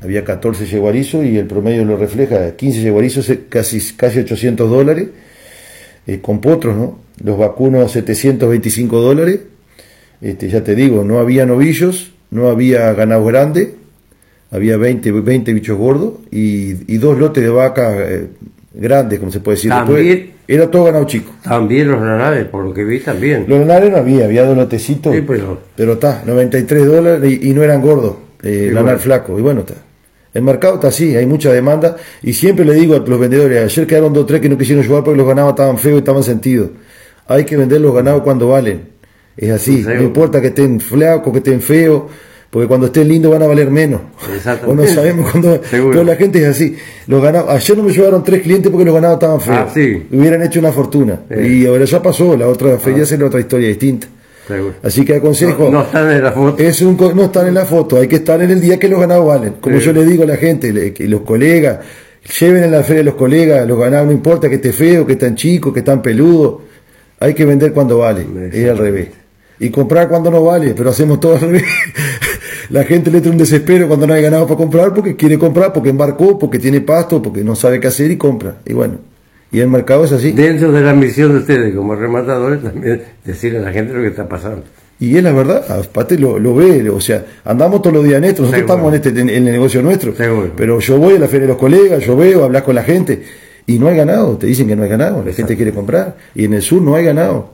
había 14 yeguarizos y el promedio lo refleja, 15 yeguarizos, casi $800, con potros, ¿no? Los vacunos $725, ya te digo, no había novillos, no había ganado grande, había 20 bichos gordos y 2 lotes de vacas grandes, como se puede decir. Después, era todo ganado chico. También los lanares, por lo que vi, también. Los lanares no había 2 lotecitos, sí, pero está, $93 y no eran gordos, lanar flaco, y bueno, está. El mercado está así, hay mucha demanda, y siempre le digo a los vendedores, ayer quedaron 2 o 3 que no quisieron llevar porque los ganados estaban feos y estaban sentidos. Hay que vender los ganados cuando valen, es así, no importa que estén flacos, que estén feos, porque cuando estén lindos van a valer menos. O no sabemos cuándo, pero la gente es así. Los ganados, ayer no me llevaron 3 clientes porque los ganados estaban feos, sí. Hubieran hecho una fortuna, y ahora ya pasó, la otra feria será otra historia distinta. Seguro. Así que aconsejo, no están en la foto. No están en la foto, hay que estar en el día que los ganados valen. Como yo le digo a la gente, que los colegas, lleven en la feria los colegas, los ganados, no importa que esté feo, que están chicos, que están peludos, hay que vender cuando vale, es al revés. Y comprar cuando no vale, pero hacemos todo al revés. La gente le entra un desespero cuando no hay ganado para comprar, porque quiere comprar, porque embarcó, porque tiene pasto, porque no sabe qué hacer y compra. Y bueno, y el mercado es así. Dentro de la misión de ustedes como rematadores, también decirle a la gente lo que está pasando. Y es la verdad, aparte lo ve, o sea, andamos todos los días en esto, nosotros estamos en el negocio nuestro. Seguro. Pero yo voy a la feria de los colegas, yo veo, hablas con la gente, y no hay ganado, te dicen que no hay ganado, la gente quiere comprar, y en el sur no hay ganado.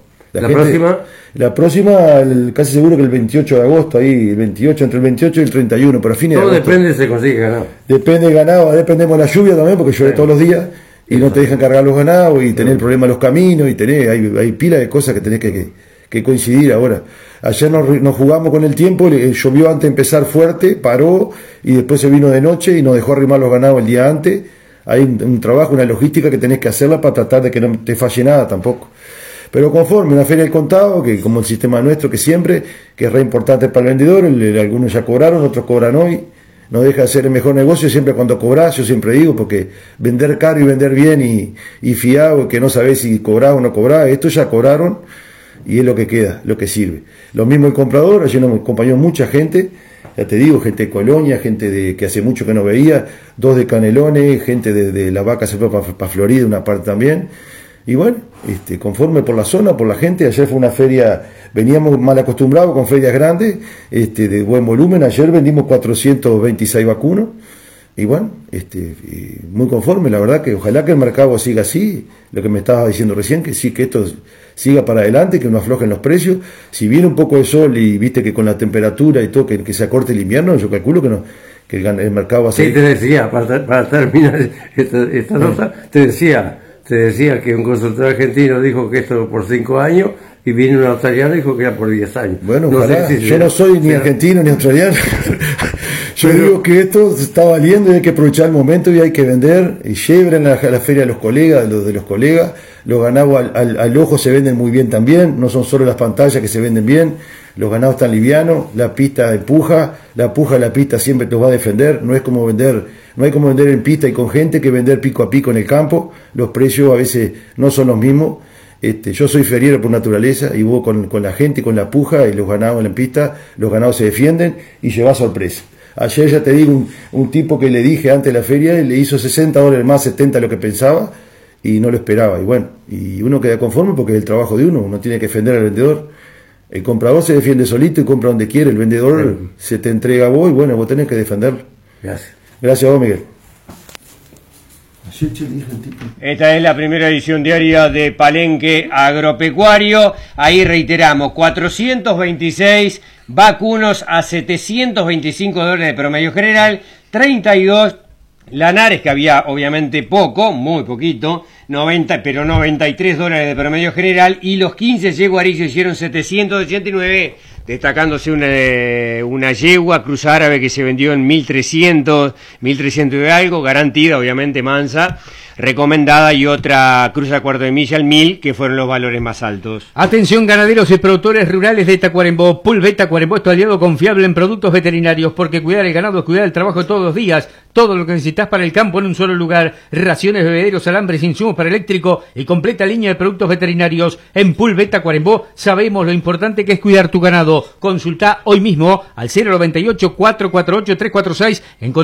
La próxima, casi seguro que el 28 de agosto, ahí, el 28, entre el 28 y el 31, pero a fines de agosto. Todo depende si se consigue ganado. Depende del ganado, dependemos de la lluvia también, porque llueve todos los días, y no te dejan cargar los ganados, y tener el problema de los caminos, y hay pila de cosas que tenés que coincidir ahora. Ayer nos jugamos con el tiempo, llovió antes de empezar fuerte, paró, y después se vino de noche y nos dejó arrimar los ganados el día antes. Hay un trabajo, una logística que tenés que hacerla para tratar de que no te falle nada tampoco. Pero conforme una feria del contado, que como el sistema nuestro, que siempre, que es re importante para el vendedor, algunos ya cobraron, otros cobran hoy, no deja de ser el mejor negocio siempre cuando cobras, yo siempre digo, porque vender caro y vender bien y fiado, que no sabés si cobrás o no cobrás, esto ya cobraron y es lo que queda, lo que sirve. Lo mismo el comprador, ayer nos acompañó mucha gente, ya te digo, gente de Colonia, gente que hace mucho que no veía, 2 de Canelones, gente de La Vaca se fue para Florida, una parte también. Y bueno, conforme por la zona, por la gente, ayer fue una feria, veníamos mal acostumbrados con ferias grandes, de buen volumen, ayer vendimos 426 vacunos, y bueno, muy conforme, la verdad que ojalá que el mercado siga así, lo que me estabas diciendo recién, que sí, que esto siga para adelante, que no aflojen los precios, si viene un poco de sol y viste que con la temperatura y todo, que se acorte el invierno, yo calculo que el mercado va a ser... Sí, te decía, para terminar esta nota, te decía que un consultor argentino dijo que esto por 5 años y vino un australiano y dijo que era por 10 años. Bueno, ojalá, yo no soy ni argentino ni australiano. Yo digo que esto se está valiendo y hay que aprovechar el momento y hay que vender. Y lleven a la feria de los colegas, los ganados al ojo se venden muy bien también, no son solo las pantallas que se venden bien, los ganados están livianos, la pista empuja, la pista siempre te va a defender, no hay como vender en pista y con gente que vender pico a pico en el campo, los precios a veces no son los mismos. Yo soy feriero por naturaleza y voy con la gente, con la puja y los ganados en la pista, los ganados se defienden y lleva sorpresa. Ayer ya te digo, un tipo que le dije antes de la feria, le hizo $60 más, 70 lo que pensaba y no lo esperaba. Y bueno, y uno queda conforme porque es el trabajo de uno tiene que defender al vendedor. El comprador se defiende solito y compra donde quiere, el vendedor se te entrega a vos y bueno, vos tenés que defenderlo. Gracias a vos, Miguel. Esta es la primera edición diaria de Palenque Agropecuario. Ahí reiteramos, 426 vacunos a $725 de promedio general, 32 lanares, que había obviamente poco, muy poquito, 90, pero $93 de promedio general, y los 15 yeguarizos hicieron 789, destacándose una yegua cruz árabe que se vendió en 1300 y algo, garantida, obviamente mansa, recomendada, y otra cruz a cuarto de milla al 1000, que fueron los valores más altos. Atención ganaderos y productores rurales de Tacuarembó. Pulvet Tacuarembó es tu aliado confiable en productos veterinarios, porque cuidar el ganado es cuidar el trabajo todos los días. Todo lo que necesitas para el campo en un solo lugar. Raciones, bebederos, alambres, insumos para eléctrico y completa línea de productos veterinarios. En Pulvet Tacuarembó sabemos lo importante que es cuidar tu ganado. Consulta hoy mismo al 098 448 346 en